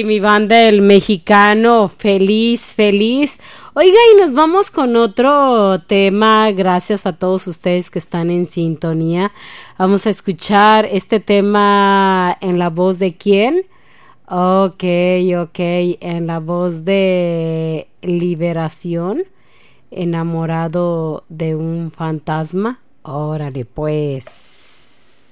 mi banda el mexicano, feliz, feliz. Oiga, y nos vamos con otro tema, gracias a todos ustedes que están en sintonía. Vamos a escuchar este tema en la voz de quién. Ok, ok, en la voz de Liberación, enamorado de un fantasma. Órale, pues.